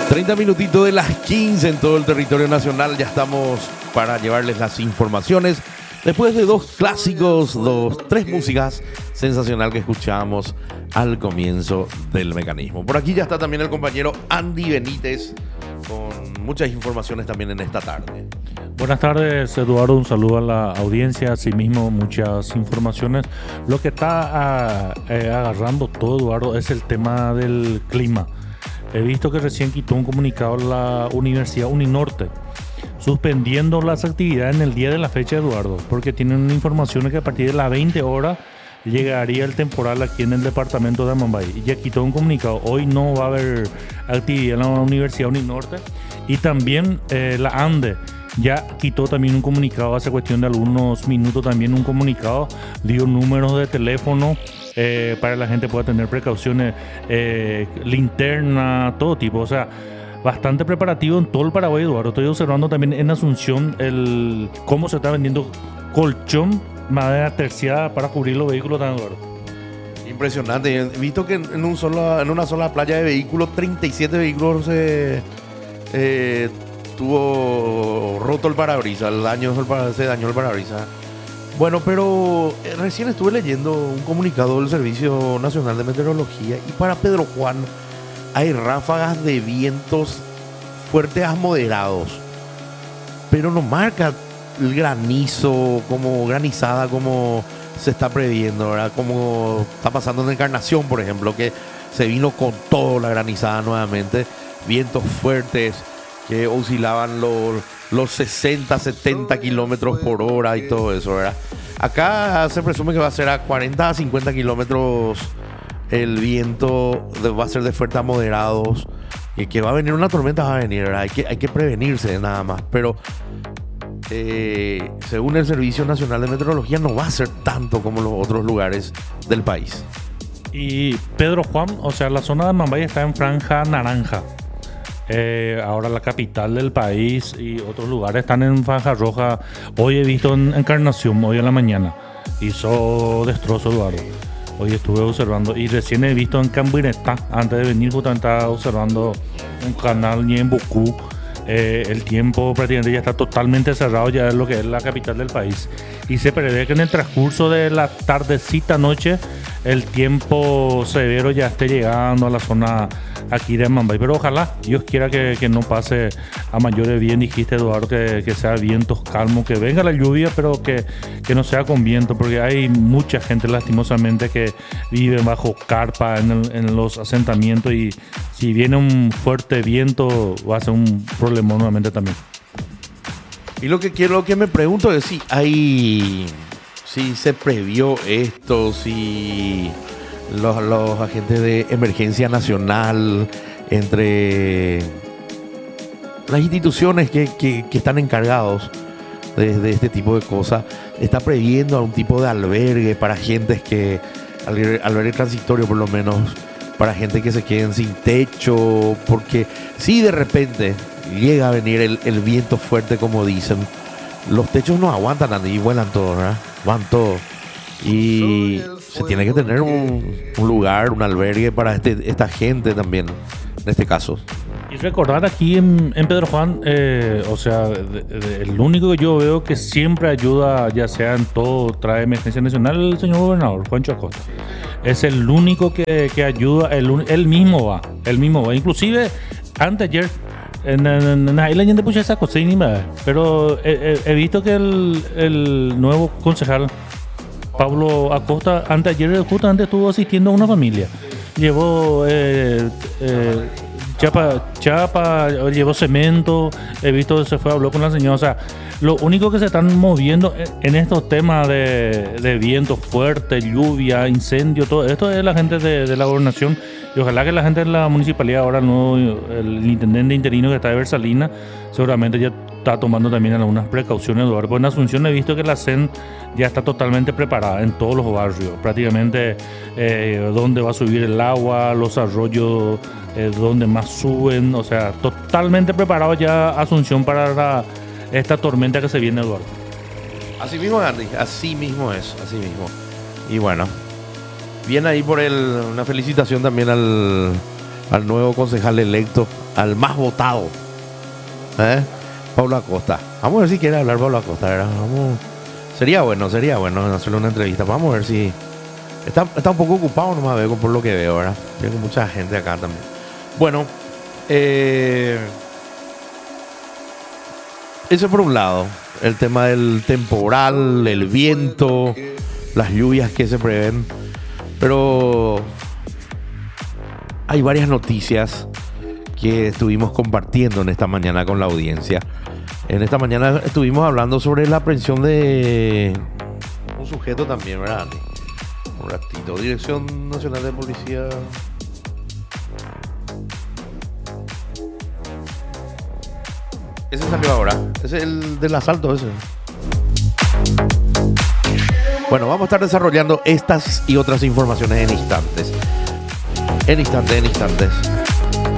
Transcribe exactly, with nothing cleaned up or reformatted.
treinta minutitos de las quince en todo el territorio nacional. Ya estamos para llevarles las informaciones. Después de dos clásicos, dos, tres músicas sensacional que escuchamos al comienzo del mecanismo. Por aquí ya está también el compañero Andy Benítez con muchas informaciones también en esta tarde. Buenas tardes, Eduardo. Un saludo a la audiencia. Asimismo, muchas informaciones. Lo que está a, eh, agarrando todo, Eduardo, es el tema del clima. He visto que recién quitó un comunicado la Universidad Uninorte suspendiendo las actividades en el día de la fecha, Eduardo, porque tienen información que a partir de las veinte horas llegaría el temporal aquí en el departamento de Amambay. Y ya quitó un comunicado. Hoy no va a haber actividad en la Universidad Uninorte. Y también eh, la ANDE ya quitó también un comunicado hace cuestión de algunos minutos, también un comunicado, dio números de teléfono eh, para que la gente pueda tener precauciones, eh, linterna, todo tipo, o sea, bastante preparativo en todo el Paraguay, Eduardo. Estoy observando también en Asunción el cómo se está vendiendo colchón, madera terciada para cubrir los vehículos, Eduardo. Impresionante. He visto que en, un solo, en una sola playa de vehículos, treinta y siete vehículos se... Eh, tuvo roto el parabrisas, el daño, se dañó el parabrisas. Bueno, pero eh, recién estuve leyendo un comunicado del Servicio Nacional de Meteorología y para Pedro Juan hay ráfagas de vientos fuertes a moderados, pero no marca el granizo como granizada como se está previendo, ¿verdad? Como está pasando en Encarnación, por ejemplo, que se vino con todo la granizada nuevamente, vientos fuertes que oscilaban los, los sesenta, setenta kilómetros por hora y todo eso, ¿verdad? Acá se presume que va a ser a cuarenta a cincuenta kilómetros el viento, de, va a ser de fuertes a moderados, y que va a venir una tormenta, va a venir, ¿verdad? Hay que, hay que prevenirse nada más, pero eh, según el Servicio Nacional de Meteorología no va a ser tanto como los otros lugares del país. Y Pedro Juan, o sea, la zona de Amambay está en franja naranja. Eh, ahora la capital del país y otros lugares están en franja roja. Hoy he visto en Encarnación, hoy en la mañana, hizo destrozo, Eduardo. Hoy estuve observando y recién he visto en Cambuinetá, antes de venir justamente estaba observando un canal y en Bucú. Eh, el tiempo prácticamente ya está totalmente cerrado, ya es lo que es la capital del país, y se prevé que en el transcurso de la tardecita noche el tiempo severo ya esté llegando a la zona aquí de Amambay, pero ojalá Dios quiera que, que no pase a mayores. Bien dijiste, Eduardo, que, que sea vientos calmos, que venga la lluvia, pero que, que no sea con viento, porque hay mucha gente lastimosamente que vive bajo carpa en, el, en los asentamientos, y si viene un fuerte viento va a ser un problema nuevamente también. Y lo que quiero, lo que me pregunto es si hay, si se previó esto, si los, los agentes de emergencia nacional, entre las instituciones que, que, que están encargados de, de este tipo de cosas, está previendo algún tipo de albergue para gentes que, albergue, albergue transitorio por lo menos, para gente que se queden sin techo, porque si de repente llega a venir el, el viento fuerte, como dicen, los techos no aguantan y vuelan todos, ¿verdad? Van todos. Y se tiene que tener un, un lugar, un albergue para este, esta gente también, en este caso. Y recordar aquí en, en Pedro Juan, eh, o sea, de, de, el único que yo veo que siempre ayuda, ya sea en todo, trae emergencia nacional, el señor gobernador, Juancho Acosta. Es el único que, que ayuda, el, él mismo va, él mismo va. Inclusive, anteayer, en, en, en ahí la gente puso esa cosa, pero he, he, he visto que el, el nuevo concejal, Pablo Acosta, anteayer justamente estuvo asistiendo a una familia. Llevó eh, eh, chapa, chapa, llevó cemento, he visto que se fue, habló con la señora. O sea, lo único que se están moviendo en estos temas de, de viento fuerte, lluvia, incendio, todo esto es la gente de, de la gobernación. Y ojalá que la gente de la municipalidad, ahora el nuevo, el intendente interino que está de Versalina, seguramente ya está tomando también algunas precauciones, Eduardo. Pues en Asunción he visto que la C E N ya está totalmente preparada en todos los barrios, prácticamente eh, donde va a subir el agua, los arroyos eh, donde más suben, o sea, totalmente preparado ya Asunción para la, esta tormenta que se viene, Eduardo. Así mismo, Andy, así mismo es, así mismo. Y bueno, bien ahí por el, una felicitación también al al nuevo concejal electo, al más votado, ¿eh? Pablo Acosta. Vamos a ver si quiere hablar Pablo Acosta, ¿verdad? Vamos. Sería bueno, sería bueno hacerle una entrevista. Vamos a ver si... Está, está un poco ocupado nomás, veo, por lo que veo, ¿verdad? Tengo mucha gente acá también. Bueno, eh... eso por un lado. El tema del temporal, el viento, las lluvias que se prevén. Pero hay varias noticias que estuvimos compartiendo en esta mañana con la audiencia. En esta mañana estuvimos hablando sobre la aprehensión de un sujeto también, ¿verdad, Andy? Un ratito. Dirección Nacional de Policía. Ese salió ahora. Ese es el del asalto ese. Bueno, vamos a estar desarrollando estas y otras informaciones en instantes. En instantes, en instantes.